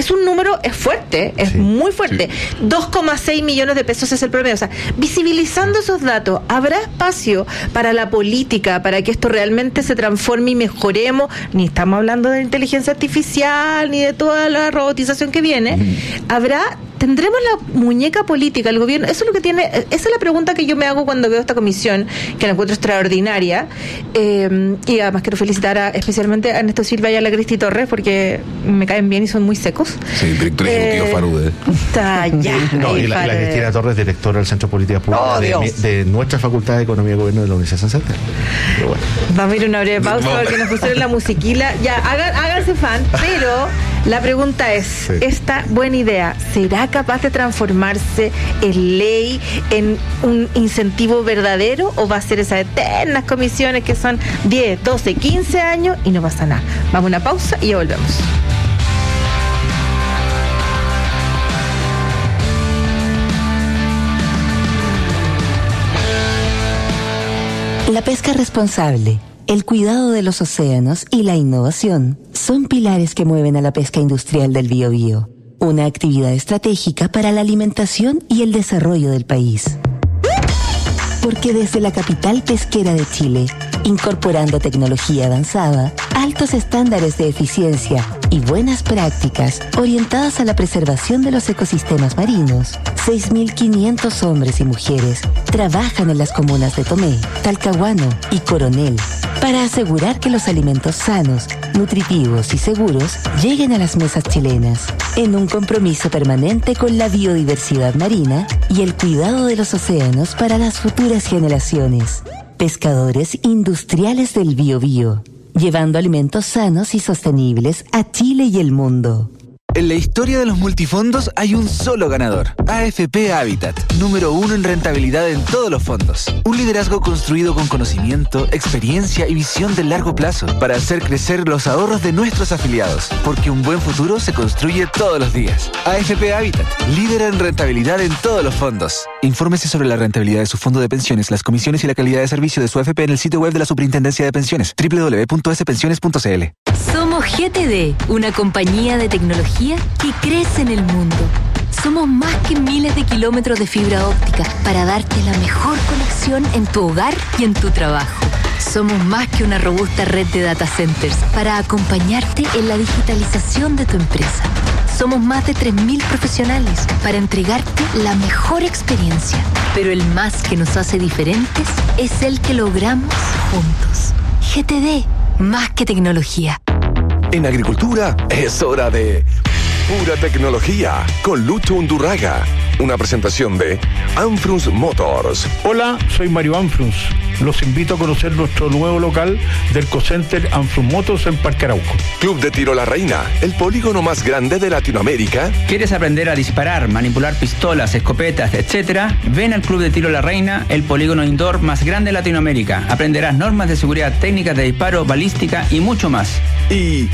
es un número, es fuerte, es muy fuerte. 2,6 millones de pesos es el promedio. O sea, visibilizando esos datos, ¿habrá espacio para la política, para que esto realmente se transforme y mejoremos? Ni estamos hablando de inteligencia artificial, ni de toda la robotización que viene. ¿Tendremos la muñeca política, el gobierno? Eso es lo que tiene, esa es la pregunta que yo me hago cuando veo esta comisión, que la encuentro extraordinaria. Y además quiero felicitar especialmente a Ernesto Silva y a la Cristi Torres, porque me caen bien y son muy secos. Sí, director ejecutivo Farude. Está ya. No, y la Cristina Torres, directora del Centro de Políticas Públicas de nuestra Facultad de Economía y Gobierno de la Universidad de San Sebastián. Bueno. Vamos a ir a una breve pausa porque nos pusieron la musiquila. Ya, háganse fan, pero la pregunta es, esta buena idea, ¿será capaz de transformarse en ley, en un incentivo verdadero, o va a ser esas eternas comisiones que son 10, 12, 15 años y no pasa nada? Vamos a una pausa y ya volvemos. La pesca responsable, el cuidado de los océanos y la innovación son pilares que mueven a la pesca industrial del Biobío, una actividad estratégica para la alimentación y el desarrollo del país. Porque desde la capital pesquera de Chile, incorporando tecnología avanzada, altos estándares de eficiencia y buenas prácticas orientadas a la preservación de los ecosistemas marinos, 6.500 hombres y mujeres trabajan en las comunas de Tomé, Talcahuano y Coronel para asegurar que los alimentos sanos, nutritivos y seguros lleguen a las mesas chilenas, en un compromiso permanente con la biodiversidad marina y el cuidado de los océanos para las futuras generaciones. Pescadores industriales del Biobío, llevando alimentos sanos y sostenibles a Chile y el mundo. En la historia de los multifondos hay un solo ganador, AFP Habitat, número 1 en rentabilidad en todos los fondos. Un liderazgo construido con conocimiento, experiencia y visión de largo plazo para hacer crecer los ahorros de nuestros afiliados, porque un buen futuro se construye todos los días. AFP Habitat, líder en rentabilidad en todos los fondos. Infórmese sobre la rentabilidad de su fondo de pensiones, las comisiones y la calidad de servicio de su AFP en el sitio web de la Superintendencia de Pensiones, www.spensiones.cl. Somos GTD, una compañía de tecnología que crece en el mundo. Somos más que miles de kilómetros de fibra óptica para darte la mejor conexión en tu hogar y en tu trabajo. Somos más que una robusta red de data centers para acompañarte en la digitalización de tu empresa. Somos más de 3.000 profesionales para entregarte la mejor experiencia. Pero el más que nos hace diferentes es el que logramos juntos. GTD, más que tecnología. En agricultura es hora de pura tecnología con Lucho Undurraga. Una presentación de Anfrunz Motors. Hola, soy Mario Anfrunz. Los invito a conocer nuestro nuevo local del Cocenter Anfrunz Motors en Parque Arauco. Club de Tiro La Reina, el polígono más grande de Latinoamérica. ¿Quieres aprender a disparar, manipular pistolas, escopetas, etcétera? Ven al Club de Tiro La Reina, el polígono indoor más grande de Latinoamérica. Aprenderás normas de seguridad, técnicas de disparo, balística y mucho más. Y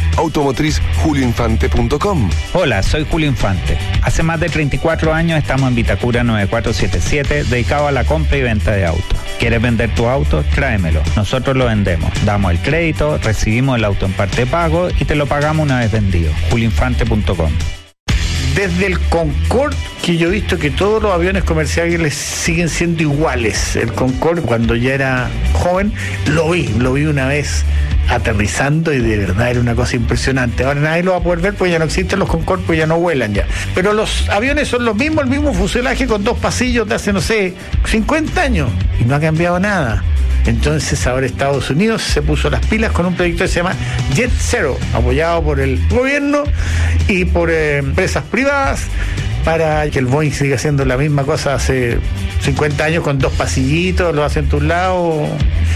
automotriz.julioinfante.com. Hola, soy Julio Infante. Hace más de 34 años estamos en Vitacura 9477, dedicado a la compra y venta de autos. ¿Quieres vender tu auto? Tráemelo. Nosotros lo vendemos. Damos el crédito, recibimos el auto en parte de pago y te lo pagamos una vez vendido. julioinfante.com. Desde el Concorde, que yo he visto que todos los aviones comerciales siguen siendo iguales. El Concorde, cuando ya era joven, lo vi una vez aterrizando y de verdad era una cosa impresionante. Ahora nadie lo va a poder ver, pues ya no existen los Concorde, pues ya no vuelan ya. Pero los aviones son los mismos, el mismo fuselaje con 2 pasillos de hace, no sé, 50 años y no ha cambiado nada. Entonces ahora Estados Unidos se puso las pilas con un proyecto que se llama Jet Zero, apoyado por el gobierno y por empresas privadas, para que el Boeing siga haciendo la misma cosa hace 50 años con 2 pasillitos, lo hacen a un lado.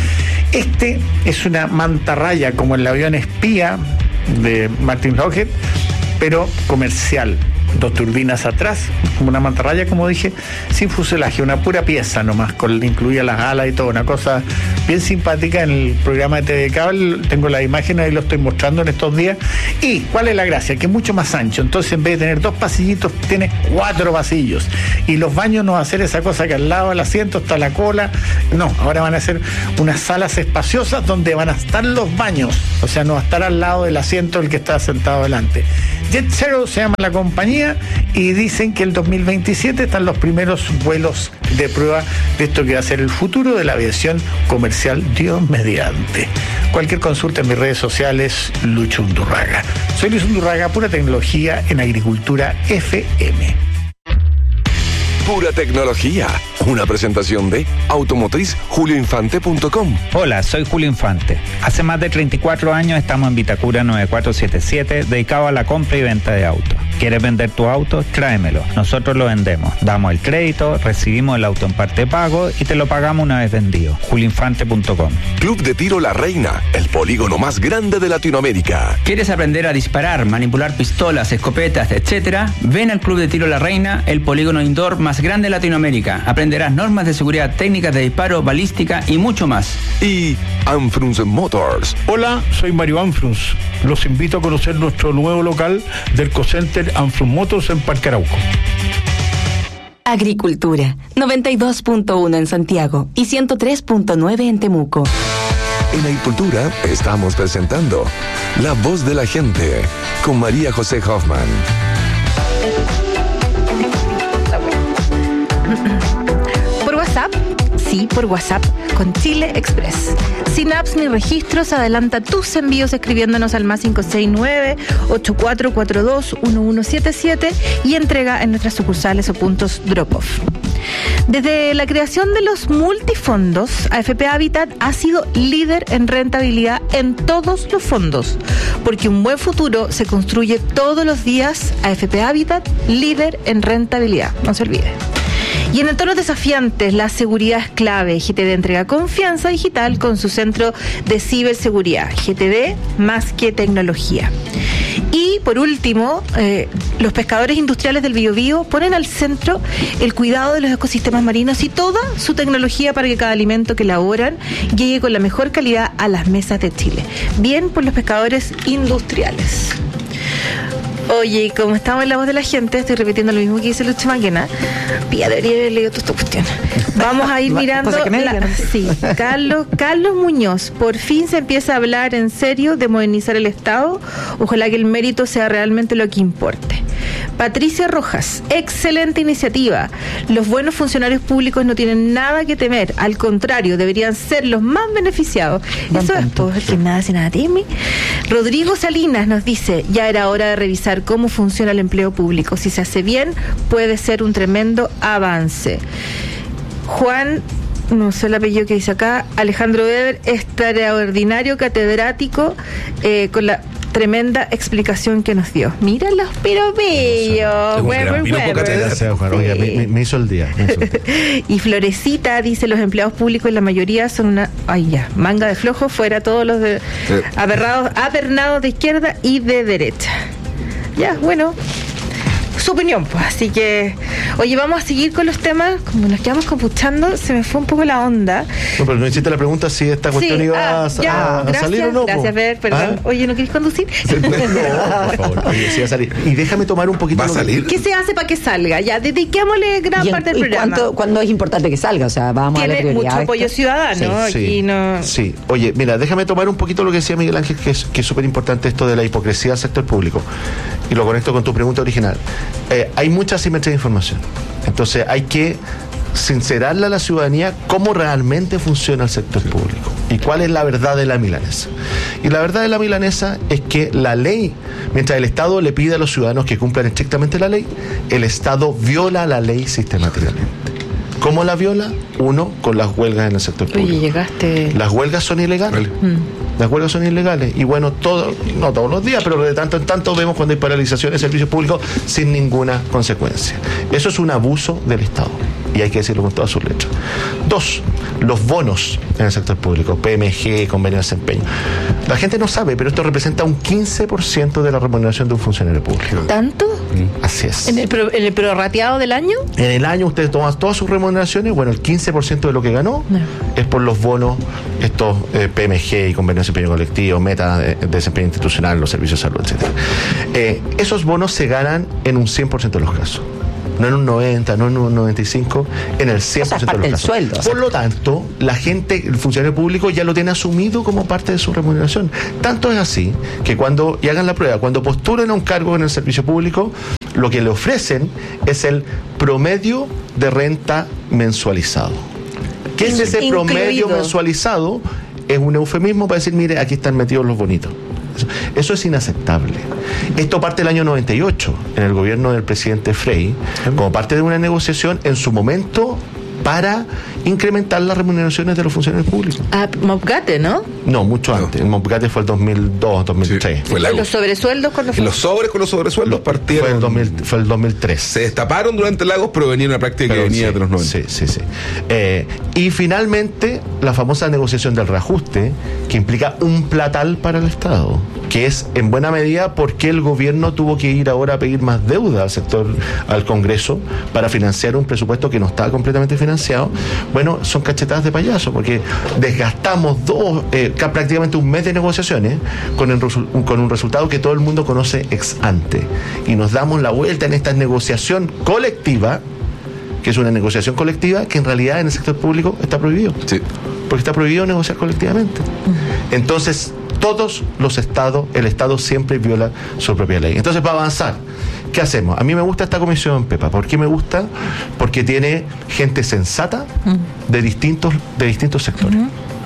Este es una mantarraya como el avión espía de Martin Lockheed, pero comercial. 2 turbinas atrás, como una mantarraya, como dije, sin fuselaje, una pura pieza nomás, incluía las alas y todo, una cosa bien simpática. En el programa de TV Cable tengo la imagen, ahí lo estoy mostrando en estos días. ¿Y cuál es la gracia? Que es mucho más ancho, entonces en vez de tener 2 pasillitos, tiene 4 pasillos. Y los baños no va a ser esa cosa que al lado del asiento está la cola, no, ahora van a ser unas salas espaciosas donde van a estar los baños, o sea, no va a estar al lado del asiento el que está sentado delante. Jet Zero se llama la compañía y dicen que el 2027 están los primeros vuelos de prueba de esto que va a ser el futuro de la aviación comercial, Dios mediante. Cualquier consulta en mis redes sociales, Lucho Undurraga. Soy Luis Undurraga, pura tecnología en Agricultura FM. Pura tecnología. Una presentación de automotriz.julioinfante.com. Hola, soy Julio Infante. Hace más de 34 años estamos en Vitacura 9477, dedicado a la compra y venta de autos. ¿Quieres vender tu auto? Tráemelo. Nosotros lo vendemos. Damos el crédito, recibimos el auto en parte de pago y te lo pagamos una vez vendido. julioinfante.com. Club de Tiro La Reina, el polígono más grande de Latinoamérica. ¿Quieres aprender a disparar, manipular pistolas, escopetas, etcétera? Ven al Club de Tiro La Reina, el polígono indoor más grande de Latinoamérica. Aprenderás normas de seguridad, técnicas de disparo, balística y mucho más. Y Anfrunz Motors. Hola, soy Mario Anfrunz. Los invito a conocer nuestro nuevo local del Cocenter Anfrunz Motors en Parque Arauco. Agricultura, 92.1 en Santiago y 103.9 en Temuco. En Agricultura estamos presentando La Voz de la Gente con María José Hoffman. Por WhatsApp, sí, por WhatsApp, con Chile Express. Sin apps ni registros, adelanta tus envíos escribiéndonos al más 569-8442-1177 y entrega en nuestras sucursales o puntos drop-off. Desde la creación de los multifondos, AFP Habitat ha sido líder en rentabilidad en todos los fondos, porque un buen futuro se construye todos los días. AFP Habitat, líder en rentabilidad, no se olvide. Y en entornos desafiantes, la seguridad es clave. GTD entrega confianza digital con su centro de ciberseguridad. GTD, más que tecnología. Y por último, los pescadores industriales del Biobío ponen al centro el cuidado de los ecosistemas marinos y toda su tecnología para que cada alimento que elaboran llegue con la mejor calidad a las mesas de Chile. Bien por los pescadores industriales. Oye, como estamos en La Voz de la Gente, estoy repitiendo lo mismo que dice Lucho Maquena. Pía, debería haber leído toda esta cuestión. Vamos a ir mirando. Sí, Carlos Muñoz. Por fin se empieza a hablar en serio de modernizar el Estado. Ojalá que el mérito sea realmente lo que importe. Patricia Rojas, excelente iniciativa. Los buenos funcionarios públicos no tienen nada que temer, al contrario, deberían ser los más beneficiados. Eso es, pues, que nada sin nada teme. Rodrigo Salinas nos dice, ya era hora de revisar cómo funciona el empleo público. Si se hace bien, puede ser un tremendo avance. Juan, no sé el apellido que dice acá, Alejandro Weber, extraordinario catedrático, con la tremenda explicación que nos dio. Mira los piropillos. Me hizo el día. Y Florecita dice, los empleados públicos la mayoría son una manga de flojo, fuera todos los de apernados de izquierda y de derecha. Ya, bueno, su opinión, pues. Así que, oye, vamos a seguir con los temas. Como nos quedamos compuchando, se me fue un poco la onda. No, pero no hiciste la pregunta si esta cuestión iba a salir o no. Gracias, Fer, perdón. Oye, ¿no querés conducir? No, por favor. Oye, sí va a salir. Y déjame tomar un poquito. ¿Va a salir? ¿Qué se hace para que salga? Ya, dediquémosle gran parte del programa. ¿Cuándo es importante que salga? O sea, vamos a la prioridad. Tiene mucho apoyo ciudadano. Aquí no. Sí. Oye, mira, déjame tomar un poquito lo que decía Miguel Ángel, que es súper importante esto de la hipocresía del sector público. Y lo conecto con tu pregunta original. Hay mucha asimetría de información. Entonces hay que sincerarle a la ciudadanía cómo realmente funciona el sector público y cuál es la verdad de la milanesa. Y la verdad de la milanesa es que la ley, mientras el Estado le pide a los ciudadanos que cumplan estrictamente la ley, el Estado viola la ley sistemáticamente. ¿Cómo la viola? Uno, con las huelgas en el sector público. Oye, llegaste. Las huelgas son ilegales. Las huelgas son ilegales. Y bueno, no todos los días, pero de tanto en tanto vemos cuando hay paralizaciones de servicios públicos sin ninguna consecuencia. Eso es un abuso del Estado. y hay que decirlo con todas sus letras. 2, los bonos en el sector público, PMG, convenio de desempeño. La gente no sabe, pero esto representa un 15% de la remuneración de un funcionario público. ¿Tanto? Así es. ¿En el prorrateado del año? En el año usted toma todas sus remuneraciones, bueno, el 15% de lo que ganó es por los bonos, estos PMG y convenio de desempeño colectivo, meta de desempeño institucional, los servicios de salud, etc. Esos bonos se ganan en un 100% de los casos. No en un 90, no en un 95, en el 100% de los casos. Sueldo. Por lo tanto, la gente, el funcionario público ya lo tiene asumido como parte de su remuneración. Tanto es así que cuando, y hagan la prueba, cuando postulen a un cargo en el servicio público, lo que le ofrecen es el promedio de renta mensualizado. ¿Qué es ese promedio mensualizado? Es un eufemismo para decir, mire, aquí están metidos los bonitos. Eso es inaceptable. Esto parte del año 98, en el gobierno del presidente Frey, como parte de una negociación en su momento para incrementar las remuneraciones de los funcionarios públicos. Mopgate, ¿no? No, mucho antes. El Mopgate fue el 2002, 2003. Sí, fue ¿Los sobresueldos cuándo fue? Los sobres con los sobresueldos partieron. Fue el 2003. Se destaparon durante Lagos, pero venía una práctica que venía de los 90. Sí. Y finalmente, la famosa negociación del reajuste, que implica un platal para el Estado, que es en buena medida porque el gobierno tuvo que ir ahora a pedir más deuda al sector, al Congreso, para financiar un presupuesto que no estaba completamente financiado. Bueno, son cachetadas de payaso, porque desgastamos prácticamente un mes de negociaciones con un resultado que todo el mundo conoce ex ante, y nos damos la vuelta en esta negociación colectiva, que es una negociación colectiva que en realidad en el sector público está prohibido, porque está prohibido negociar colectivamente. Entonces, todos los estados, el Estado siempre viola su propia ley. Entonces, para avanzar, ¿qué hacemos? A mí me gusta esta comisión, Pepa. ¿Por qué me gusta? Porque tiene gente sensata de distintos sectores.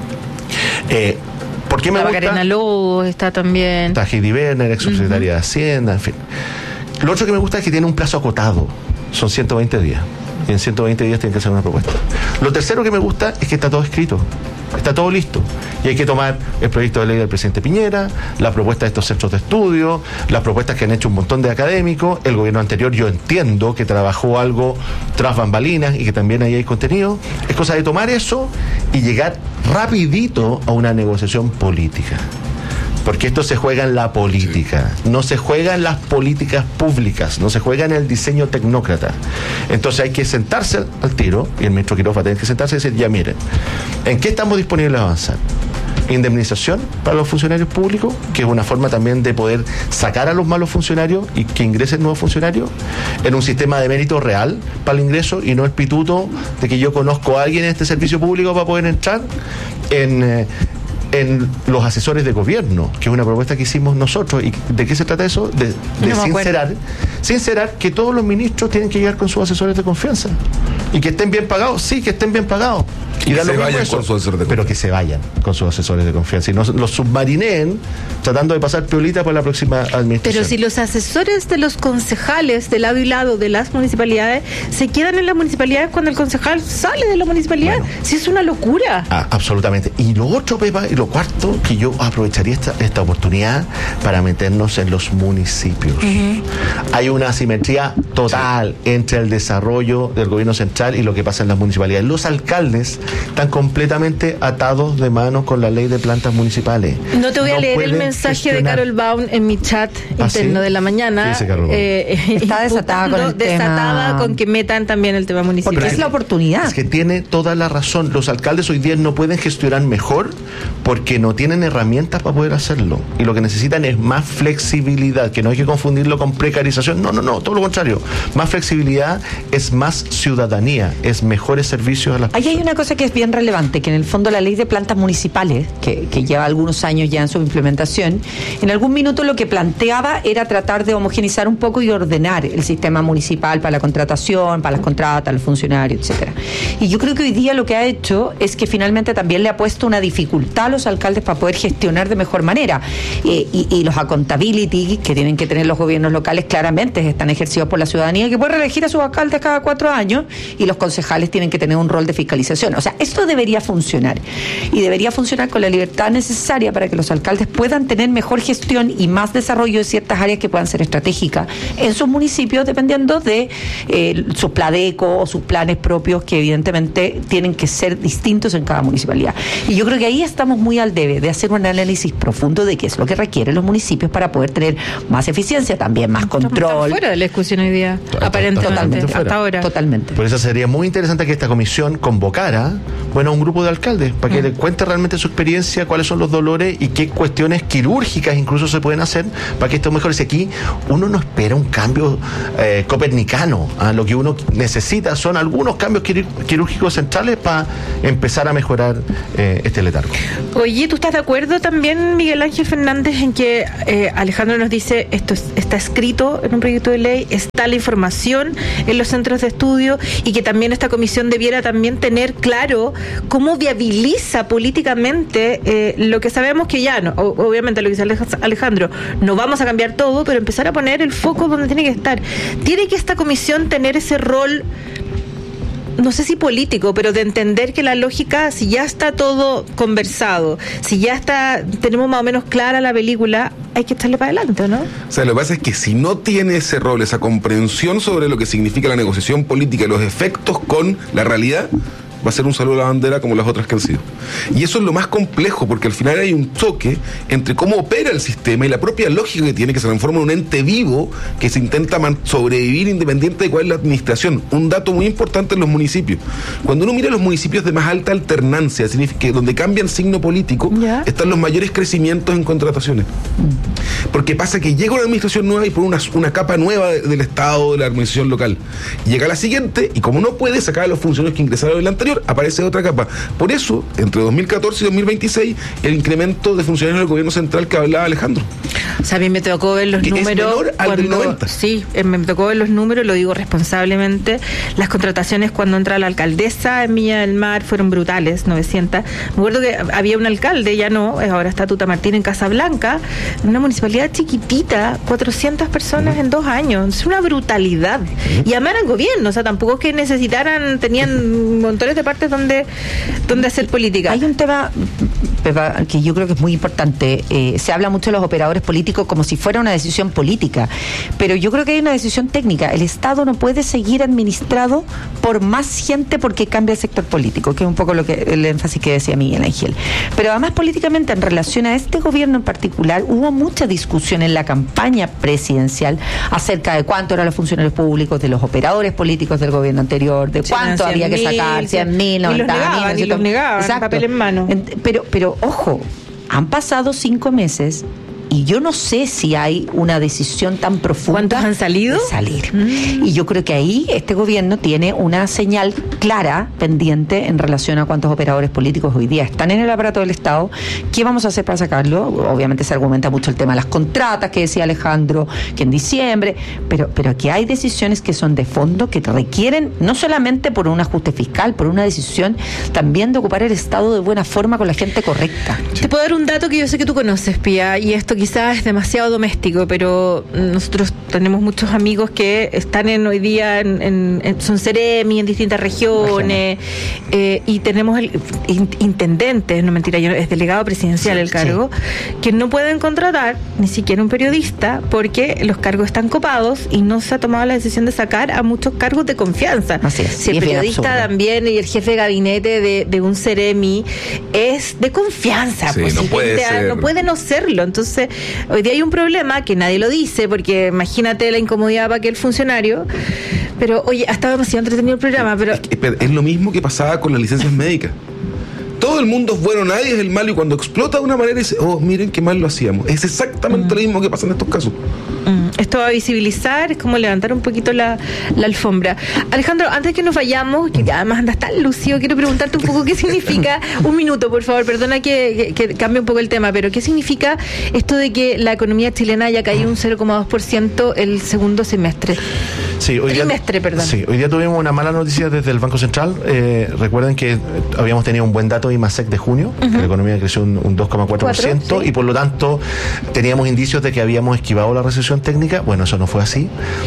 ¿Por qué me gusta? Macarena Lobos está también. Está Heidi Werner, ex subsecretaria de Hacienda, en fin. Lo otro que me gusta es que tiene un plazo acotado. Son 120 días. Y en 120 días tienen que hacer una propuesta. Lo tercero que me gusta es que está todo escrito. Está todo listo. Y hay que tomar el proyecto de ley del presidente Piñera, la propuesta de estos centros de estudio, las propuestas que han hecho un montón de académicos. El gobierno anterior, yo entiendo que trabajó algo tras bambalinas y que también ahí hay contenido. Es cosa de tomar eso y llegar rapidito a una negociación política. Porque esto se juega en la política, no se juega en las políticas públicas, no se juega en el diseño tecnócrata. Entonces hay que sentarse al tiro, y el ministro Quiroga tiene que sentarse y decir, ya miren, ¿en qué estamos disponibles a avanzar? Indemnización para los funcionarios públicos, que es una forma también de poder sacar a los malos funcionarios y que ingresen nuevos funcionarios en un sistema de mérito real para el ingreso, y no el pituto de que yo conozco a alguien en este servicio público para poder entrar en los asesores de gobierno, que es una propuesta que hicimos nosotros. ¿Y de qué se trata eso? De sincerar que todos los ministros tienen que llegar con sus asesores de confianza y que estén bien pagados. Sí, que estén bien pagados. Y que se vayan con sus asesores de confianza. Pero que se vayan con sus asesores de confianza y no los submarineen tratando de pasar piolita por la próxima administración. Pero si los asesores de los concejales de lado y lado de las municipalidades se quedan en las municipalidades cuando el concejal sale de la municipalidad, si es una locura. Absolutamente. Y lo otro, Pepa, y lo cuarto, que yo aprovecharía esta oportunidad para meternos en los municipios. Hay una asimetría total entre el desarrollo del gobierno central y lo que pasa en las municipalidades. Los alcaldes están completamente atados de manos con la ley de plantas municipales. No te voy a leer el mensaje de Carol Baum en mi chat interno de la mañana. Está desatada con el tema. Con que metan también el tema municipal. Porque es la oportunidad. Es que tiene toda la razón. Los alcaldes hoy día no pueden gestionar mejor porque no tienen herramientas para poder hacerlo. Y lo que necesitan es más flexibilidad, que no hay que confundirlo con precarización. No, todo lo contrario. Más flexibilidad es más ciudadanía, es mejores servicios a las personas. Ahí hay una cosa que es bien relevante, que en el fondo la ley de plantas municipales, que lleva algunos años ya en su implementación, en algún minuto lo que planteaba era tratar de homogeneizar un poco y ordenar el sistema municipal para la contratación, para las contratas, los funcionarios, etcétera. Y yo creo que hoy día lo que ha hecho es que finalmente también le ha puesto una dificultad a los alcaldes para poder gestionar de mejor manera. Y los accountability que tienen que tener los gobiernos locales claramente están ejercidos por la ciudadanía, que puede reelegir a sus alcaldes cada 4 años, y los concejales tienen que tener un rol de fiscalización. O sea, esto debería funcionar. Y debería funcionar con la libertad necesaria para que los alcaldes puedan tener mejor gestión y más desarrollo de ciertas áreas que puedan ser estratégicas en sus municipios, dependiendo de sus pladeco o sus planes propios, que evidentemente tienen que ser distintos en cada municipalidad. Y yo creo que ahí estamos muy al debe de hacer un análisis profundo de qué es lo que requieren los municipios para poder tener más eficiencia, también más control. Estamos fuera de la discusión hoy día, aparentemente, hasta ahora. Totalmente. Por eso sería muy interesante que esta comisión convocara, a un grupo de alcaldes para que le cuente realmente su experiencia, cuáles son los dolores y qué cuestiones quirúrgicas incluso se pueden hacer para que esto mejore. Si aquí uno no espera un cambio copernicano, lo que uno necesita son algunos cambios quirúrgicos centrales para empezar a mejorar este letargo. Oye, ¿tú estás de acuerdo también, Miguel Ángel Fernández, en que Alejandro nos dice esto está escrito en un proyecto de ley, está la información en los centros de estudio, y que también esta comisión debiera también tener claro cómo viabiliza políticamente lo que sabemos que ya no, obviamente lo que dice Alejandro, no vamos a cambiar todo, pero empezar a poner el foco donde tiene que estar? ¿Tiene que esta comisión tener ese rol, no sé si político, pero de entender que la lógica, si ya está todo conversado, si ya tenemos más o menos clara la película, hay que echarle para adelante, ¿no? O sea, lo que pasa es que si no tiene ese rol, esa comprensión sobre lo que significa la negociación política y los efectos con la realidad, va a ser un saludo a la bandera como las otras que han sido. Y eso es lo más complejo, porque al final hay un choque entre cómo opera el sistema y la propia lógica que tiene, que se transforma en un ente vivo que se intenta sobrevivir independiente de cuál es la administración. Un dato muy importante en los municipios. Cuando uno mira los municipios de más alta alternancia, significa que donde cambia el signo político, están los mayores crecimientos en contrataciones. Porque pasa que llega una administración nueva y por una capa nueva del Estado, de la administración local. Llega la siguiente y como no puede sacar a los funcionarios que ingresaron en la anterior, aparece otra capa. Por eso, entre 2014 y 2026, el incremento de funcionarios del gobierno central que hablaba Alejandro. O sea, a mí me tocó ver los números. Es menor al del 90. Sí, me tocó ver los números, lo digo responsablemente. Las contrataciones cuando entra la alcaldesa en Viña del Mar fueron brutales, 900. Me acuerdo que había un alcalde, ya no, ahora está Tuta Martín en Casablanca, una municipalidad chiquitita, 400 personas en 2 años. Es una brutalidad. Y además eran gobierno, o sea, tampoco es que necesitaran, tenían montones de partes donde hacer política. Hay un tema, Pepa, que yo creo que es muy importante. Se habla mucho de los operadores políticos como si fuera una decisión política, pero yo creo que hay una decisión técnica. El Estado no puede seguir administrado por más gente porque cambia el sector político, que es un poco el énfasis que decía Miguel Ángel. Pero además políticamente, en relación a este gobierno en particular, hubo mucha discusión en la campaña presidencial acerca de cuánto eran los funcionarios públicos, de los operadores políticos del gobierno anterior, de cuánto había que sacar, 100.000, 90.000, y los negaban, papel en mano. Pero ojo, han pasado 5 meses y yo no sé si hay una decisión tan profunda. ¿Cuántos han salido? De salir. Y yo creo que ahí este gobierno tiene una señal clara pendiente en relación a cuántos operadores políticos hoy día están en el aparato del Estado. ¿Qué vamos a hacer para sacarlo? Obviamente se argumenta mucho el tema de las contratas que decía Alejandro, que en diciembre, pero aquí hay decisiones que son de fondo, que requieren no solamente por un ajuste fiscal, por una decisión también de ocupar el Estado de buena forma con la gente correcta. Te puedo dar un dato que yo sé que tú conoces, Pía, y esto quizás es demasiado doméstico, pero nosotros tenemos muchos amigos que están hoy día son Ceremi en distintas regiones, y tenemos intendentes, no mentira, es delegado presidencial el cargo, que no pueden contratar ni siquiera un periodista porque los cargos están copados y no se ha tomado la decisión de sacar a muchos cargos de confianza. Así es. Si el periodista también y el jefe de gabinete de un Ceremi es de confianza, sí, pues no puede no serlo. Entonces hoy día hay un problema que nadie lo dice, porque imagínate la incomodidad para aquel funcionario. Pero oye, ha estado demasiado entretenido el programa, pero es lo mismo que pasaba con las licencias médicas. Todo el mundo es bueno, nadie es el malo, y cuando explota de una manera dice, oh, miren qué mal lo hacíamos. Es exactamente lo mismo que pasa en estos casos. Esto va a visibilizar, es como levantar un poquito la alfombra. Alejandro, antes que nos vayamos, que además andas tan lúcido, quiero preguntarte un poco qué significa, un minuto por favor, perdona que cambie un poco el tema, pero ¿qué significa esto de que la economía chilena haya caído un 0,2% el segundo semestre? Sí, hoy día tuvimos una mala noticia desde el Banco Central. Recuerden que habíamos tenido un buen dato de IMASEC de junio, que la economía creció un 2,4%, y por lo tanto teníamos indicios de que habíamos esquivado la recesión técnica. Bueno, eso no fue así.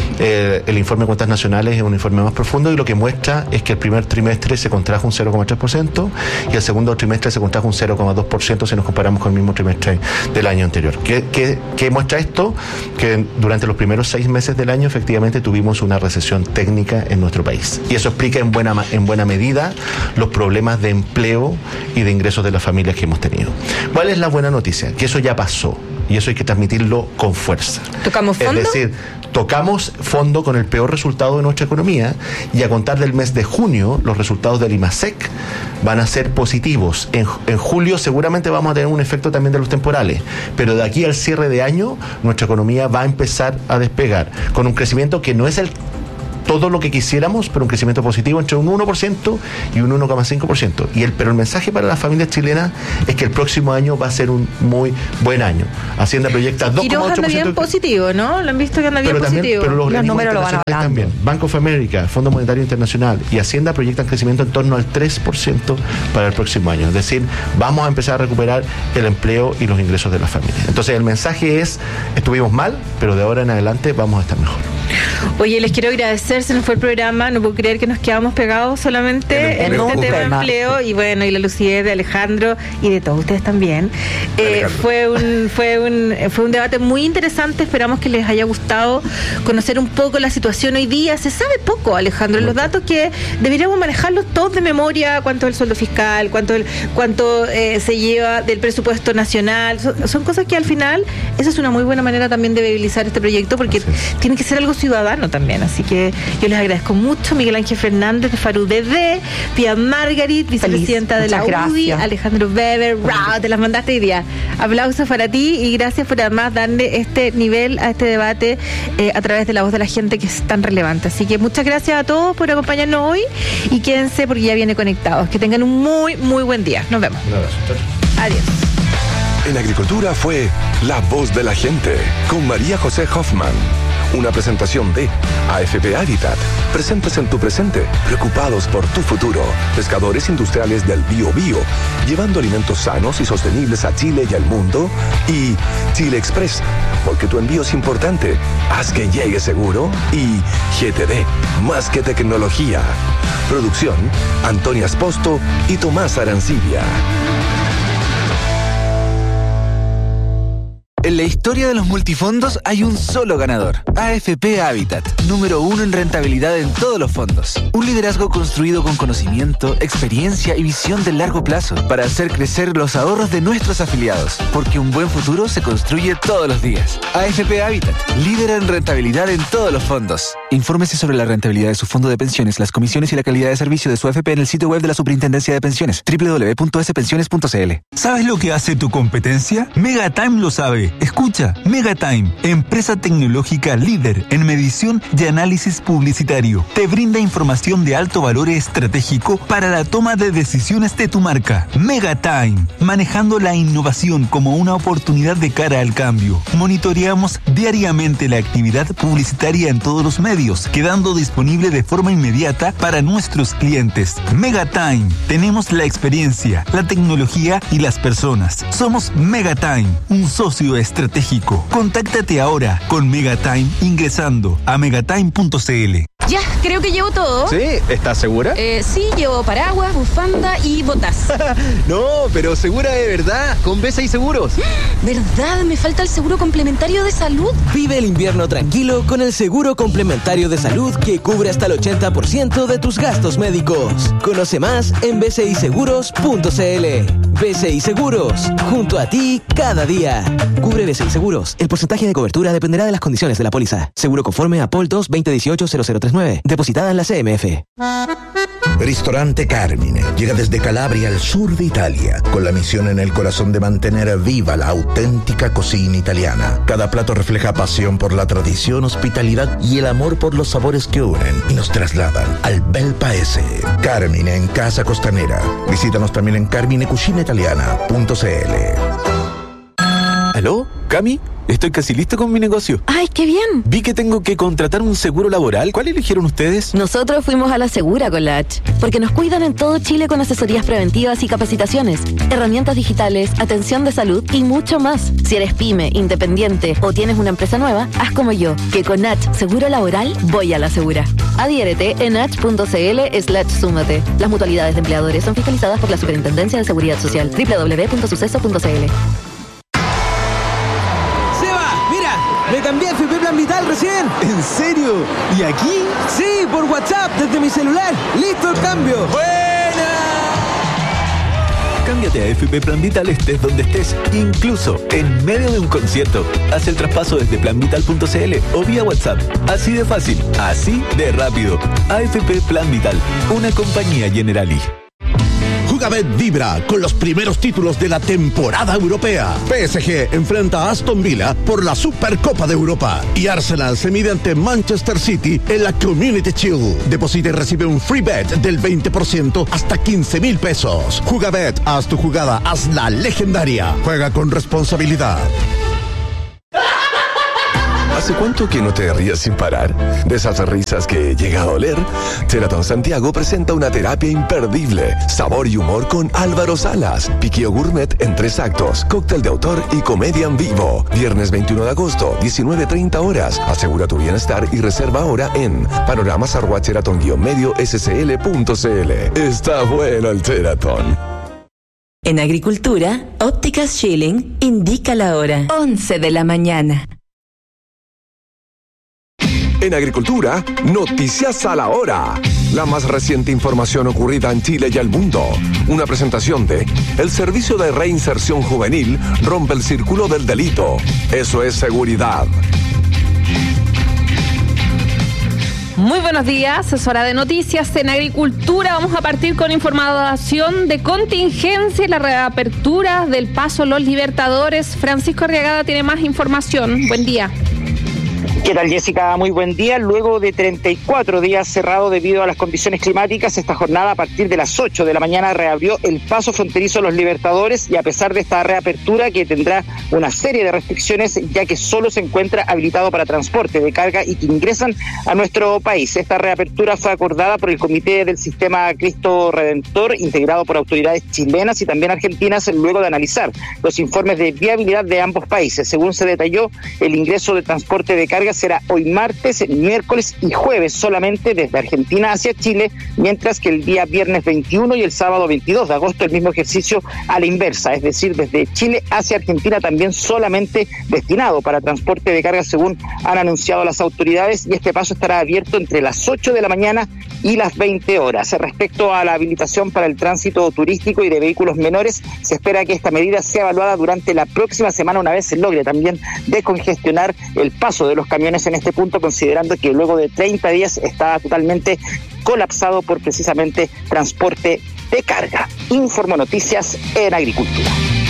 El informe de cuentas nacionales es un informe más profundo y lo que muestra es que el primer trimestre se contrajo un 0,3% y el segundo trimestre se contrajo un 0,2% si nos comparamos con el mismo trimestre del año anterior. ¿Qué muestra esto? Que durante los primeros 6 meses del año efectivamente tuvimos una recesión técnica en nuestro país. Y eso explica en buena medida los problemas de empleo y de ingresos de las familias que hemos tenido. ¿Cuál es la buena noticia? Que eso ya pasó. Y eso hay que transmitirlo con fuerza. ¿Tocamos fondo? Es decir, tocamos fondo con el peor resultado de nuestra economía y a contar del mes de junio los resultados del IMASEC van a ser positivos. En julio seguramente vamos a tener un efecto también de los temporales, pero de aquí al cierre de año nuestra economía va a empezar a despegar con un crecimiento que no es todo lo que quisiéramos, pero un crecimiento positivo entre un 1% y un 1,5%. Pero el mensaje para las familias chilenas es que el próximo año va a ser un muy buen año. Hacienda proyecta 2,8%. Quiroga anda bien positivo, ¿no? Lo han visto que anda bien positivo. Pero los números lo van a hablar también. Bank of America, Fondo Monetario Internacional y Hacienda proyectan crecimiento en torno al 3% para el próximo año. Es decir, vamos a empezar a recuperar el empleo y los ingresos de las familias. Entonces el mensaje es, estuvimos mal, pero de ahora en adelante vamos a estar mejor. Oye, les quiero agradecer, se nos fue el programa, no puedo creer que nos quedamos pegados solamente en este tema de empleo y bueno, y la lucidez de Alejandro y de todos ustedes también. Fue un debate muy interesante, esperamos que les haya gustado conocer un poco la situación hoy día. Se sabe poco, Alejandro, los datos que deberíamos manejarlos todos de memoria, cuánto es el sueldo fiscal, cuánto se lleva del presupuesto nacional, son cosas que al final, esa es una muy buena manera también de viabilizar este proyecto porque tiene que ser algo ciudadano también, así que yo les agradezco mucho. Miguel Ángel Fernández de FARUDD, Pia Margarit, vicepresidenta de la UDI, Alejandro Weber, te las mandaste hoy día. Aplausos para ti y gracias por además darle este nivel a este debate a través de la voz de la gente que es tan relevante. Así que muchas gracias a todos por acompañarnos hoy y quédense porque ya viene Conectados. Que tengan un muy, muy buen día. Nos vemos. Adiós. En Agricultura fue La Voz de la Gente con María José Hoffman. Una presentación de AFP Habitat. Presentes en tu presente, preocupados por tu futuro. Pescadores industriales del Biobío, llevando alimentos sanos y sostenibles a Chile y al mundo. Y Chile Express, porque tu envío es importante. Haz que llegue seguro. Y GTD, más que tecnología. Producción, Antonia Esposto y Tomás Arancibia. En la historia de los multifondos hay un solo ganador. AFP Habitat, número 1 en rentabilidad en todos los fondos. Un liderazgo construido con conocimiento, experiencia y visión de largo plazo para hacer crecer los ahorros de nuestros afiliados. Porque un buen futuro se construye todos los días. AFP Habitat, líder en rentabilidad en todos los fondos. Infórmese sobre la rentabilidad de su fondo de pensiones, las comisiones y la calidad de servicio de su AFP en el sitio web de la Superintendencia de Pensiones, www.spensiones.cl. ¿Sabes lo que hace tu competencia? Megatime lo sabe. Escucha, Megatime, empresa tecnológica líder en medición y análisis publicitario. Te brinda información de alto valor estratégico para la toma de decisiones de tu marca. Megatime, manejando la innovación como una oportunidad de cara al cambio. Monitoreamos diariamente la actividad publicitaria en todos los medios, quedando disponible de forma inmediata para nuestros clientes. Megatime, tenemos la experiencia, la tecnología y las personas. Somos Megatime, un socio estratégico. Contáctate ahora con Megatime ingresando a megatime.cl. Ya, creo que llevo todo. ¿Sí? ¿Estás segura? Sí, llevo paraguas, bufanda y botas. No, pero segura de verdad, con B6 Seguros. ¿Verdad? Me falta el seguro complementario de salud. Vive el invierno tranquilo con el seguro complementario de salud que cubre hasta el 80% de tus gastos médicos. Conoce más en b6seguros.cl. B6 Seguros, junto a ti cada día. Cubre B6 Seguros. El porcentaje de cobertura dependerá de las condiciones de la póliza. Seguro conforme a POL 2 2018-0039. Depositada en la CMF. Ristorante Carmine llega desde Calabria al sur de Italia con la misión en el corazón de mantener viva la auténtica cocina italiana. Cada plato refleja pasión por la tradición, hospitalidad y el amor por los sabores que unen y nos trasladan al bel paese. Carmine en Casa Costanera. Visítanos también en carminecucinaitaliana.cl. ¿Aló? ¿Cami? Estoy casi listo con mi negocio. ¡Ay, qué bien! Vi que tengo que contratar un seguro laboral. ¿Cuál eligieron ustedes? Nosotros fuimos a la Segura con la H, porque nos cuidan en todo Chile con asesorías preventivas y capacitaciones, herramientas digitales, atención de salud y mucho más. Si eres pyme, independiente o tienes una empresa nueva, haz como yo, que con H Seguro Laboral voy a la Segura. Adhiérete en h.cl/súmate. Las mutualidades de empleadores son fiscalizadas por la Superintendencia de Seguridad Social. www.suceso.cl. Me cambié a FP Plan Vital recién. ¿En serio? ¿Y aquí? Sí, por WhatsApp, desde mi celular. ¡Listo el cambio! ¡Buena! Cámbiate a FP Plan Vital estés donde estés, incluso en medio de un concierto. Haz el traspaso desde planvital.cl o vía WhatsApp. Así de fácil, así de rápido. AFP Plan Vital, una compañía Generali. Jugabet vibra con los primeros títulos de la temporada europea. PSG enfrenta a Aston Villa por la Supercopa de Europa y Arsenal se mide ante Manchester City en la Community Shield. Deposita y recibe un free bet del 20% hasta 15,000 pesos. Jugabet, haz tu jugada, hazla legendaria. Juega con responsabilidad. ¿Hace cuánto que no te rías sin parar? De esas risas que llega a doler. Sheraton Santiago presenta una terapia imperdible. Sabor y humor con Álvaro Salas. Piquío Gourmet en 3 actos. Cóctel de autor y comedia en vivo. Viernes 21 de agosto, 19:30 horas. Asegura tu bienestar y reserva ahora en panoramas@sheraton-medio-scl.cl. Está bueno el Sheraton. En Agricultura, Ópticas Schilling indica la hora. 11 de la mañana. En Agricultura, Noticias a la Hora. La más reciente información ocurrida en Chile y el mundo. Una presentación de el Servicio de Reinserción Juvenil rompe el círculo del delito. Eso es seguridad. Muy buenos días, es hora de noticias en Agricultura. Vamos a partir con información de contingencia y la reapertura del paso Los Libertadores. Francisco Arriagada tiene más información. Buen día. ¿Qué tal, Jessica? Muy buen día. Luego de 34 días cerrado debido a las condiciones climáticas, esta jornada a partir de las 8 de la mañana reabrió el paso fronterizo Los Libertadores, y a pesar de esta reapertura que tendrá una serie de restricciones, ya que solo se encuentra habilitado para transporte de carga y que ingresan a nuestro país. Esta reapertura fue acordada por el Comité del Sistema Cristo Redentor, integrado por autoridades chilenas y también argentinas, luego de analizar los informes de viabilidad de ambos países. Según se detalló, el ingreso de transporte de carga será hoy martes, miércoles y jueves solamente desde Argentina hacia Chile, mientras que el día viernes 21 y el sábado 22 de agosto el mismo ejercicio a la inversa, es decir, desde Chile hacia Argentina también solamente destinado para transporte de carga, según han anunciado las autoridades, y este paso estará abierto entre las 8 de la mañana y las 20 horas. Respecto a la habilitación para el tránsito turístico y de vehículos menores, se espera que esta medida sea evaluada durante la próxima semana, una vez se logre también descongestionar el paso de los camiones en este punto, considerando que luego de 30 días está totalmente colapsado por precisamente transporte de carga. Informo Noticias en Agricultura.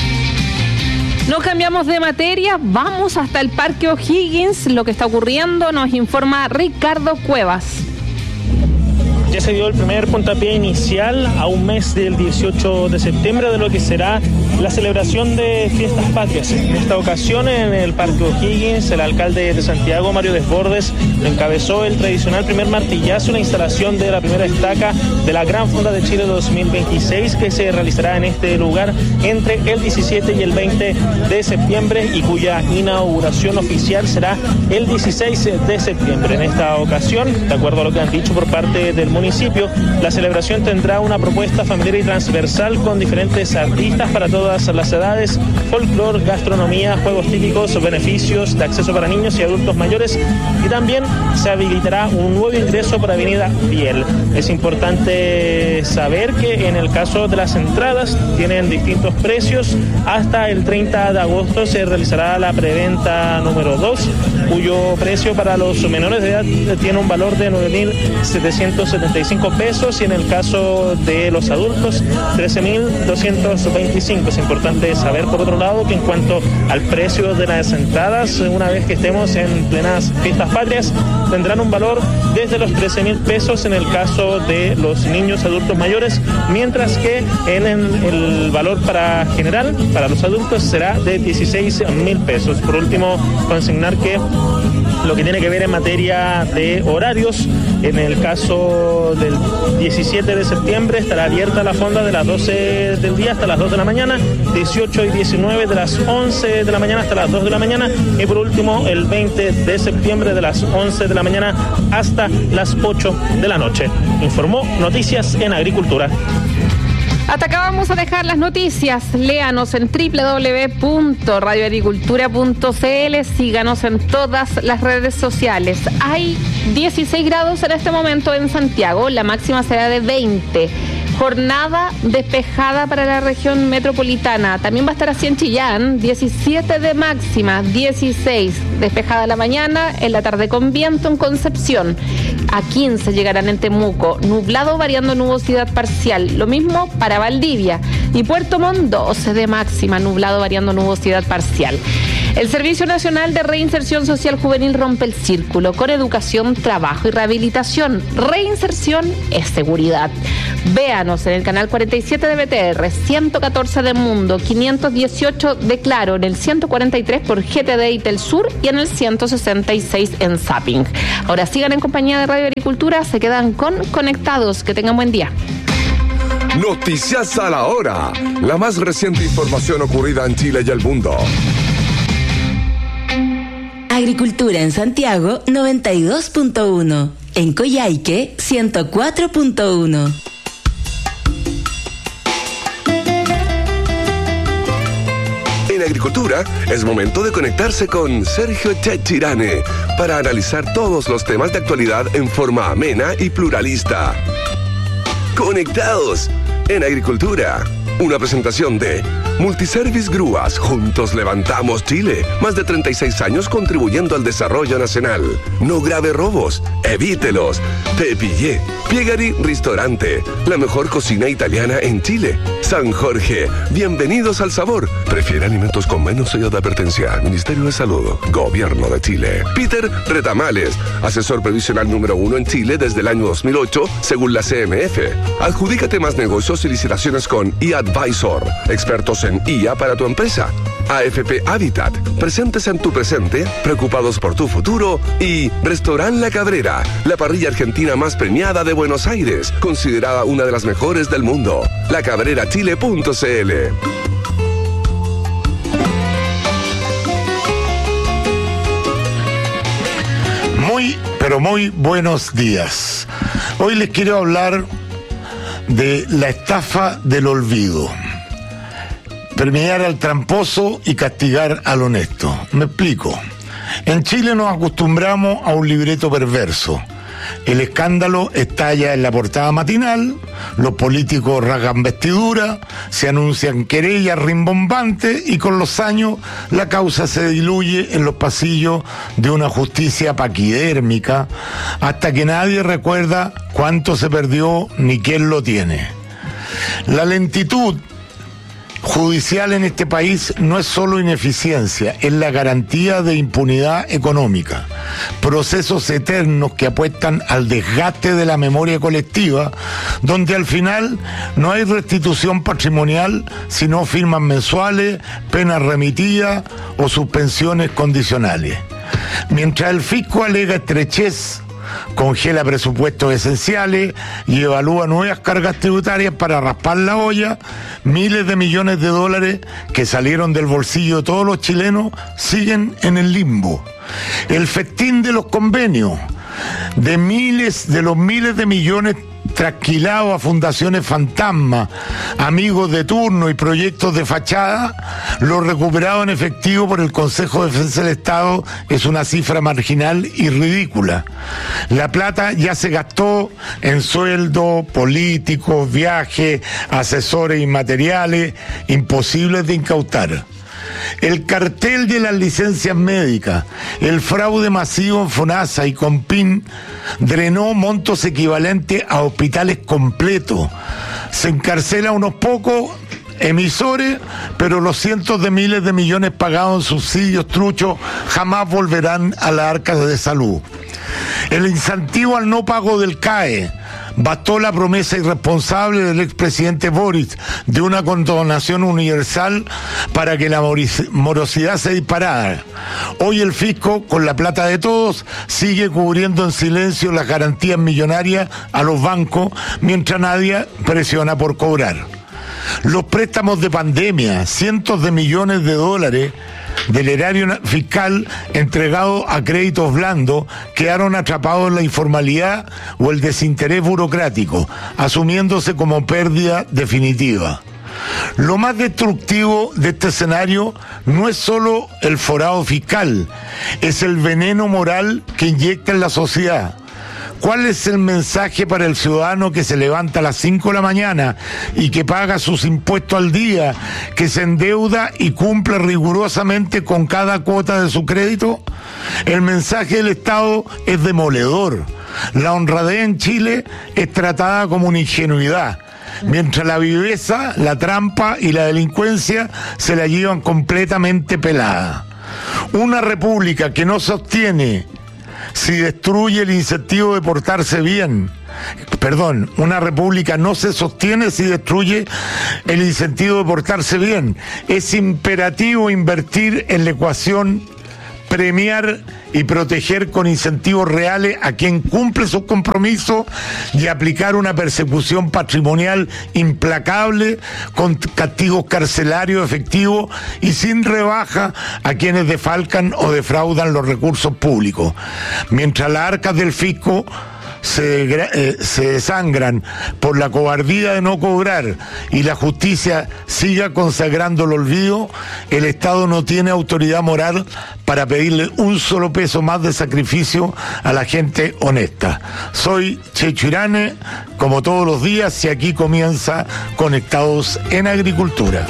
No cambiamos de materia, vamos hasta el Parque O'Higgins. Lo que está ocurriendo nos informa Ricardo Cuevas. Ya se dio el primer puntapié inicial a un mes del 18 de septiembre de lo que será la celebración de Fiestas Patrias. En esta ocasión, en el Parque O'Higgins, el alcalde de Santiago, Mario Desbordes, encabezó el tradicional primer martillazo, la instalación de la primera estaca de la Gran Fonda de Chile 2026, que se realizará en este lugar entre el 17 y el 20 de septiembre y cuya inauguración oficial será el 16 de septiembre. En esta ocasión, de acuerdo a lo que han dicho por parte del municipio, la celebración tendrá una propuesta familiar y transversal con diferentes artistas para todas las edades, folclor, gastronomía, juegos típicos, beneficios de acceso para niños y adultos mayores, y también se habilitará un nuevo ingreso por Avenida Biel. Es importante saber que en el caso de las entradas tienen distintos precios. Hasta el 30 de agosto se realizará la preventa número 2, cuyo precio para los menores de edad tiene un valor de 9.775 pesos, y en el caso de los adultos 13.225. Es importante saber, por otro lado, que en cuanto al precio de las entradas, una vez que estemos en plenas fiestas patrias, tendrán un valor desde los 13.000 pesos en el caso de los niños adultos mayores, mientras que en el valor general, para los adultos, será de 16.000 pesos. Por último, consignar que lo que tiene que ver en materia de horarios, en el caso del 17 de septiembre estará abierta la fonda de las 12 del día hasta las 2 de la mañana, 18 y 19 de las 11 de la mañana hasta las 2 de la mañana, y por último el 20 de septiembre de las 11 de la mañana hasta las 8 de la noche. Informó Noticias en Agricultura. Hasta acá vamos a dejar las noticias. Léanos en www.radioagricultura.cl. Síganos en todas las redes sociales. Hay 16 grados en este momento en Santiago. La máxima será de 20. Jornada despejada para la región metropolitana. También va a estar así en Chillán, 17 de máxima, 16 despejada la mañana, en la tarde con viento en Concepción. A 15 llegarán en Temuco, nublado variando nubosidad parcial. Lo mismo para Valdivia. Y Puerto Montt, 12 de máxima, nublado variando nubosidad parcial. El Servicio Nacional de Reinserción Social Juvenil rompe el círculo con educación, trabajo y rehabilitación. Reinserción es seguridad. Véanos en el canal 47 de BTR, 114 de Mundo, 518 de Claro, en el 143 por GTD y Telsur y en el 166 en Zapping. Ahora sigan en compañía de Radio Agricultura, se quedan con Conectados. Que tengan buen día. Noticias a la hora. La más reciente información ocurrida en Chile y el mundo. Agricultura en Santiago 92.1. En Coyhaique 104.1. En Agricultura es momento de conectarse con Sergio Chechirane para analizar todos los temas de actualidad en forma amena y pluralista. Conectados en Agricultura. Una presentación de Multiservice Grúas. Juntos levantamos Chile. Más de 36 años contribuyendo al desarrollo nacional. No grave robos. Evítelos. Te pillé. Piegari Ristorante. La mejor cocina italiana en Chile. San Jorge. Bienvenidos al sabor. Prefiere alimentos con menos sello de advertencia. Ministerio de Salud. Gobierno de Chile. Peter Retamales. Asesor previsional número 1 en Chile desde el año 2008, según la CMF. Adjudícate más negocios y licitaciones con eAdvisor. Expertos en IA para tu empresa. AFP Habitat. Presentes en tu presente, preocupados por tu futuro. Y Restaurant La Cabrera, la parrilla argentina más premiada de Buenos Aires, considerada una de las mejores del mundo. lacabrerachile.cl. Pero muy buenos días. Hoy les quiero hablar de la estafa del olvido. Premiar al tramposo y castigar al honesto. Me explico. En Chile nos acostumbramos a un libreto perverso. El escándalo estalla en la portada matinal, los políticos rasgan vestidura, se anuncian querellas rimbombantes y con los años la causa se diluye en los pasillos de una justicia paquidérmica hasta que nadie recuerda cuánto se perdió ni quién lo tiene. La lentitud judicial en este país no es solo ineficiencia, es la garantía de impunidad económica. Procesos eternos que apuestan al desgaste de la memoria colectiva, donde al final no hay restitución patrimonial, sino firmas mensuales, penas remitidas o suspensiones condicionales. Mientras el fisco alega estrechez, congela presupuestos esenciales y evalúa nuevas cargas tributarias para raspar la olla, miles de millones de dólares que salieron del bolsillo de todos los chilenos siguen en el limbo. El festín de los convenios, de los miles de millones trasquilados a fundaciones fantasma, amigos de turno y proyectos de fachada, lo recuperado en efectivo por el Consejo de Defensa del Estado es una cifra marginal y ridícula. La plata ya se gastó en sueldos, políticos, viajes, asesores inmateriales, imposibles de incautar. El cartel de las licencias médicas, el fraude masivo en FONASA y CONPIN drenó montos equivalentes a hospitales completos. Se encarcela a unos pocos emisores, pero los cientos de miles de millones pagados en subsidios truchos jamás volverán a la arca de salud. El incentivo al no pago del CAE. Bastó la promesa irresponsable del expresidente Boric de una condonación universal para que la morosidad se disparara. Hoy el fisco, con la plata de todos, sigue cubriendo en silencio las garantías millonarias a los bancos, mientras nadie presiona por cobrar. Los préstamos de pandemia, cientos de millones de dólares del erario fiscal entregados a créditos blandos, quedaron atrapados en la informalidad o el desinterés burocrático, asumiéndose como pérdida definitiva. Lo más destructivo de este escenario no es solo el forado fiscal, es el veneno moral que inyecta en la sociedad. ¿Cuál es el mensaje para el ciudadano que se levanta a las 5 de la mañana y que paga sus impuestos al día, que se endeuda y cumple rigurosamente con cada cuota de su crédito? El mensaje del Estado es demoledor. La honradez en Chile es tratada como una ingenuidad, mientras la viveza, la trampa y la delincuencia se la llevan completamente pelada. Una república que no sostiene si destruye el incentivo de portarse bien. Una república no se sostiene si destruye el incentivo de portarse bien. Es imperativo invertir en la ecuación, premiar y proteger con incentivos reales a quien cumple sus compromisos y aplicar una persecución patrimonial implacable con castigos carcelarios efectivos y sin rebaja a quienes defalcan o defraudan los recursos públicos. Mientras las arcas del fisco se desangran por la cobardía de no cobrar y la justicia siga consagrando el olvido, el Estado no tiene autoridad moral para pedirle un solo peso más de sacrificio a la gente honesta. Soy Checho Irane, como todos los días, y aquí comienza Conectados en Agricultura.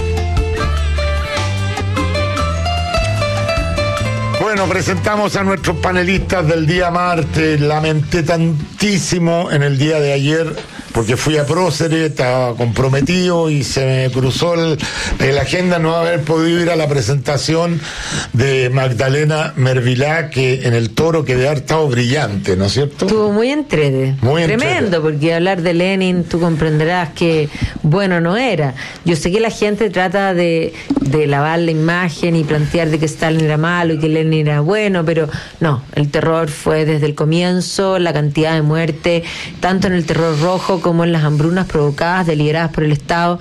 Bueno, presentamos a nuestros panelistas del día martes. Lamenté tantísimo en el día de ayer porque fui a Próceres, estaba comprometido y se me cruzó la agenda no haber podido ir a la presentación de Magdalena Mervilá, que en el Toro, que debe haber estado brillante, ¿no es cierto? Estuvo muy tremendo, porque hablar de Lenin, tú comprenderás que bueno no era. Yo sé que la gente trata de lavar la imagen y plantear de que Stalin era malo y que Lenin era bueno, pero no, el terror fue desde el comienzo, la cantidad de muerte, tanto en el terror rojo como en las hambrunas provocadas, deliberadas por el Estado.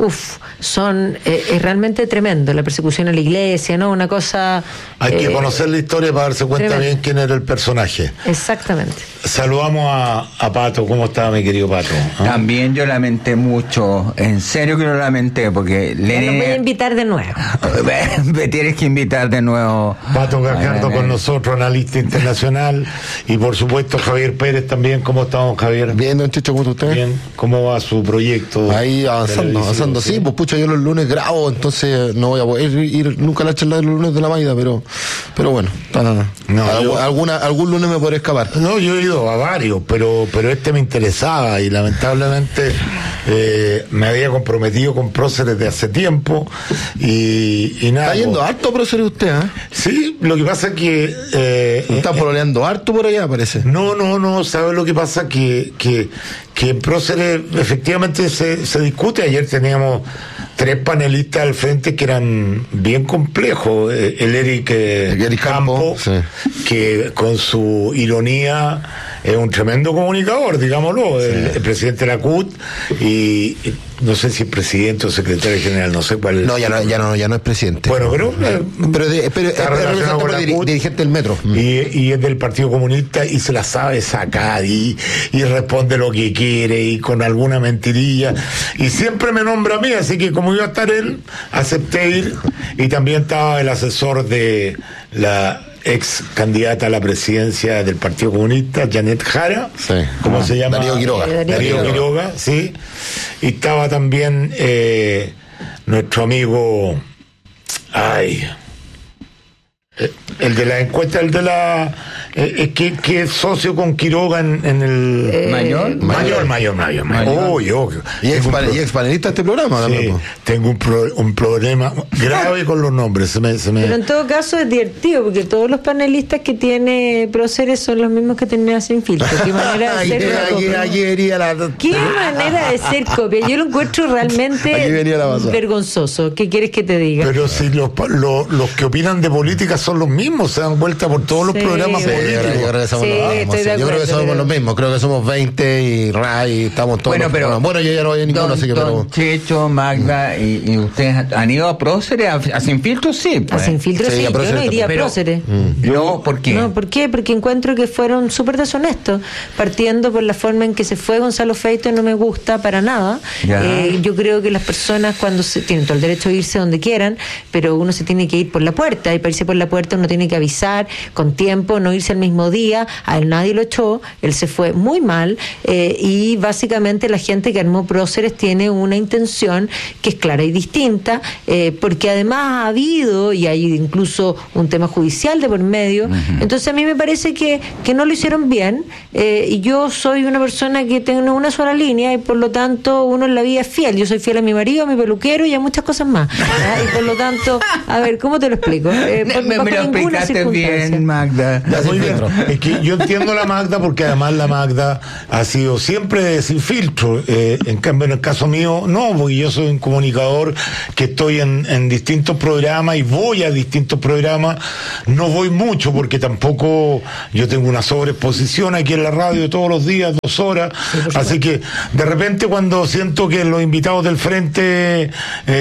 Es realmente tremendo. La persecución a la iglesia, ¿no? Una cosa... Hay que conocer la historia para darse cuenta tremendo. Bien quién era el personaje. Exactamente. Saludamos a Pato. ¿Cómo está, mi querido Pato? También yo lamenté mucho. En serio que lo lamenté, porque Lenin... Me voy a invitar de nuevo. Me tienes que invitar de nuevo. Pato Gajardo con nosotros, analista internacional. Y por supuesto Javier Pérez también. ¿Cómo estamos, Javier? Bien, don Chicho, ¿cómo está usted? Bien. ¿Cómo va su proyecto? Ahí avanzando, sí, pues pucha, yo los lunes grabo, entonces no voy a poder ir nunca a la charla de los lunes de la Maida, pero bueno, algún lunes me podré escapar. No, yo he ido a varios, pero este me interesaba y lamentablemente me había comprometido con Próceres de hace tiempo y nada. Está yendo harto Próceres usted, ¿eh? Sí, lo que pasa es que... está pololeando harto por allá, parece. No, ¿sabes lo que pasa? Que en Próceres efectivamente se discute. Ayer teníamos 3 panelistas al frente que eran bien complejos. El Eric Campo, sí, que con su ironía es un tremendo comunicador, digámoslo, sí. El presidente de la CUT y no sé si es presidente o secretario general, no sé cuál. No, ya no es presidente. Bueno, pero está relacionado con la CUT, dirigente del Metro. Y es del Partido Comunista y se la sabe sacar y responde lo que quiere y con alguna mentirilla y siempre me nombra a mí, así que como iba a estar él, acepté ir. Y también estaba el asesor de la ex candidata a la presidencia del Partido Comunista, Janet Jara, sí. ¿Cómo se llama? Darío Quiroga, sí. Y estaba también nuestro amigo, el de la encuesta, el que es socio con Quiroga en el Mayor. Y ex panelista de este programa también. Tengo un problema grave con los nombres. Pero en todo caso es divertido, porque todos los panelistas que tiene Próceres son los mismos que tenía Sin Filtro. Qué manera de ser Qué manera de ser copia. Yo lo encuentro realmente vergonzoso. ¿Qué quieres que te diga? Pero si los que opinan de política son los mismos, se dan vuelta por todos los programas políticos. Yo creo que somos los mismos. Creo que somos 20 y estamos todos. Bueno, yo ya no voy a ninguno, así que Checho, Magda y ustedes han ido a Próceres, a Sin Filtro, sí. Pues. A Sin Filtro sí, yo no iría a Próceres. No, ¿por qué? No, ¿por qué? Porque encuentro que fueron súper deshonestos, partiendo por la forma en que se fue Gonzalo Feito, no me gusta para nada. Yo creo que las personas cuando tienen todo el derecho a irse donde quieran, pero uno se tiene que ir por la puerta, y para irse por la puerta uno tiene que avisar con tiempo, no irse al mismo día. A él nadie lo echó, él se fue muy mal, y básicamente la gente que armó Próceres tiene una intención que es clara y distinta, porque además ha habido, y hay incluso un tema judicial de por medio. Entonces a mí me parece que no lo hicieron bien, y yo soy una persona que tengo una sola línea, y por lo tanto uno en la vida es fiel. Yo soy fiel a mi marido, a mi peluquero y a muchas cosas más, y por lo tanto, a ver, ¿cómo te lo explico? Me lo explicaste bien, Magda. Es que yo entiendo a la Magda, porque además la Magda ha sido siempre Sin Filtro. En cambio, en el caso mío, no, porque yo soy un comunicador que estoy en distintos programas y voy a distintos programas. No voy mucho porque tampoco yo tengo una sobreexposición aquí en la radio todos los días, 2 horas. Así que de repente, cuando siento que los invitados del frente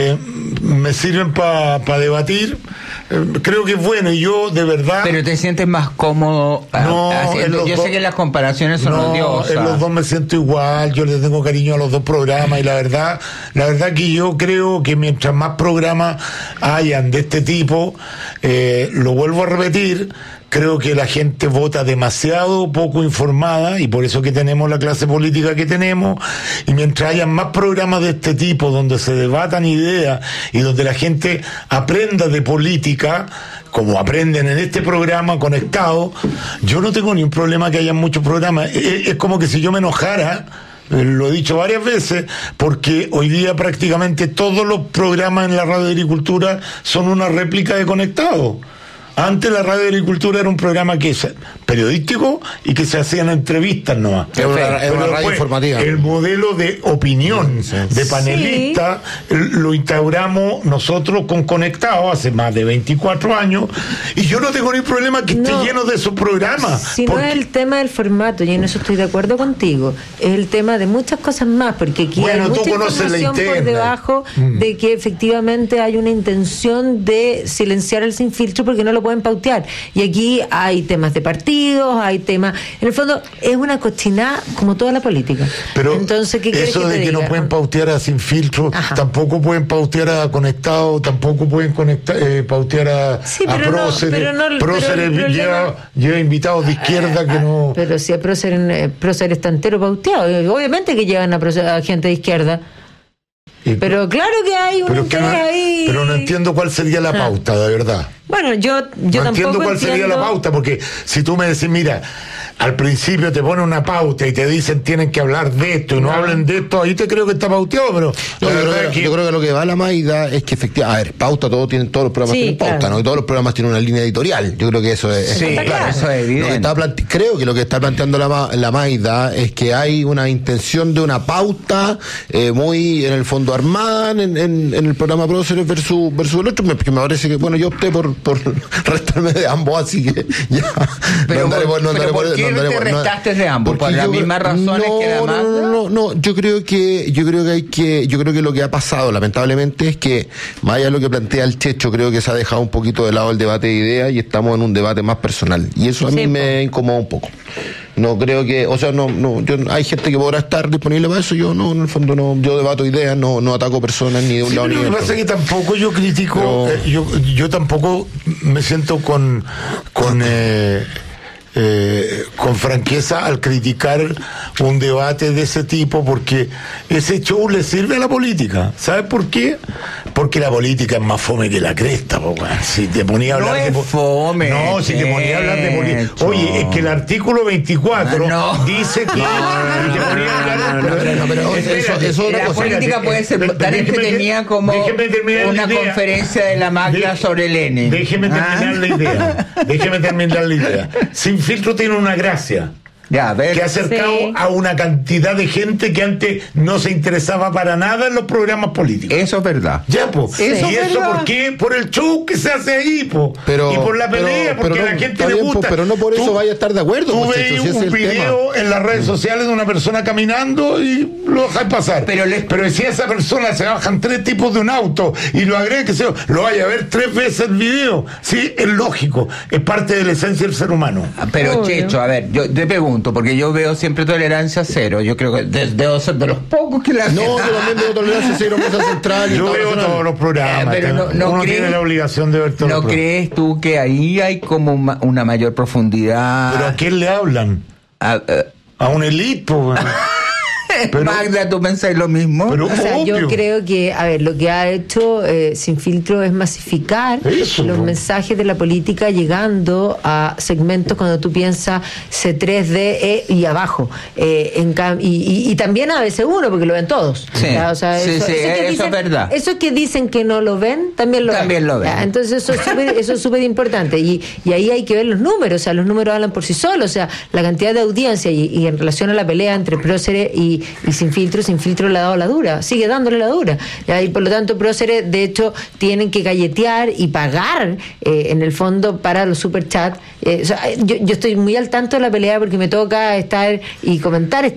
me sirven para debatir, creo que es bueno, y yo de verdad. Pero te sientes más cómodo haciendo. Yo sé que las comparaciones son odiosas. En los dos me siento igual, yo les tengo cariño a los dos programas, y la verdad que yo creo que mientras más programas hayan de este tipo, lo vuelvo a repetir, creo que la gente vota demasiado poco informada, y por eso que tenemos la clase política que tenemos. Y mientras haya más programas de este tipo donde se debatan ideas y donde la gente aprenda de política, como aprenden en este programa conectado, yo no tengo ni un problema que haya muchos programas. Es como que si yo me enojara, lo he dicho varias veces, porque hoy día prácticamente todos los programas en la radio de agricultura son una réplica de Conectado. Antes la radio de agricultura era un programa que es periodístico y que se hacían entrevistas nomás. Era una radio informativa. El modelo de opinión, de panelista, lo instauramos nosotros con Conectado hace más de 24 años, y yo no tengo ni problema que esté lleno de esos programas. Si no es el tema del formato, y en eso estoy de acuerdo contigo, es el tema de muchas cosas más, porque aquí hay mucha información por debajo de que efectivamente hay una intención de silenciar el Sin Filtro porque no lo pueden pautear, y aquí hay temas de partidos, hay temas, en el fondo es una cochinada como toda la política. Pero entonces, ¿qué eso de que no pueden pautear a Sin Filtro, tampoco pueden pautear a Conectado, tampoco pueden pautear a Próceres. Próceres lleva invitados de izquierda que no. Pero si a Próceres está entero pauteado, obviamente que llevan a gente de izquierda. Pero claro que hay un interés ahí. Pero no entiendo cuál sería la pauta, de verdad. Bueno, yo no tampoco entiendo cuál sería la pauta, porque si tú me decís, mira, al principio te ponen una pauta y te dicen tienen que hablar de esto y no hablen de esto, ahí te creo que está pauteado, pero yo creo que lo que va a la Maida es que efectivamente, a ver, pauta, todos los programas tienen pauta, ¿no? Y todos los programas tienen una línea editorial. Yo creo que eso es claro, eso es evidente. Creo que lo que está planteando la Maida es que hay una intención de una pauta muy, en el fondo, armada en el programa Próceres versus el otro, que me parece que, bueno, yo opté por restarme de ambos, así que ya. ¿Por qué te restaste de ambos? ¿Por las mismas razones que la Magda? No, yo creo que lo que ha pasado, lamentablemente, es que, más allá de lo que plantea el Checho, creo que se ha dejado un poquito de lado el debate de ideas y estamos en un debate más personal. Y eso a mí me incomoda un poco. No creo que, hay gente que podrá estar disponible para eso, yo no, en el fondo no, yo debato ideas, no ataco personas ni de un lado ni de otro. Lo que pasa es que tampoco yo critico, yo tampoco me siento con con franqueza al criticar un debate de ese tipo, porque ese show le sirve a la política. ¿Sabes por qué? Porque la política es más fome que la cresta, po, weón. Si te ponía a hablar no de es fome. No, si te ponía a hablar de política. Oye, es que el artículo 24 dice que te ponía a hablar pero eso la política puede ser tan entretenida como una conferencia de la Magda sobre Lenin. Déjeme terminar la idea. Sin Filtro tiene una gracia. Ya, que ha acercado a una cantidad de gente que antes no se interesaba para nada en los programas políticos. Eso es verdad. Ya, pues. ¿Y eso por qué? Por el show que se hace ahí, po. Y por la pelea, porque a la gente le gusta. Pero no por eso vaya a estar de acuerdo. Tú ves un video en las redes sociales de una persona caminando y lo dejas pasar. Pero si a esa persona se bajan 3 tipos de un auto y lo agregan, que lo vaya a ver 3 veces el video. Sí, es lógico. Es parte de la esencia del ser humano. Pero, Checho, a ver, yo te pregunto, porque yo veo siempre tolerancia cero. Yo creo que debo ser de los pocos que la hacen. No, yo también veo tolerancia cero, Mesa Central. Yo veo todos los programas. Pero uno tiene la obligación de ver todos los programas. ¿No crees tú que ahí hay como una mayor profundidad? ¿Pero a quién le hablan? A un elite, pues. Magda, ¿tú pensáis lo mismo? O sea, yo creo que, a ver, lo que ha hecho Sin Filtro es masificar los mensajes de la política llegando a segmentos cuando tú piensas C3D y abajo. Y también a ABC1, porque lo ven todos. Sí, o sea, eso es verdad. Eso que dicen que no lo ven, también lo ven. ¿Ya? Entonces eso es súper importante. Y ahí hay que ver los números. O sea, los números hablan por sí solos. O sea, la cantidad de audiencia y en relación a la pelea entre Próceres y Sin Filtro le ha dado la dura, sigue dándole la dura. Y por lo tanto, Próceres, de hecho, tienen que galletear y pagar en el fondo para los superchats. O sea, yo estoy muy al tanto de la pelea porque me toca estar y comentar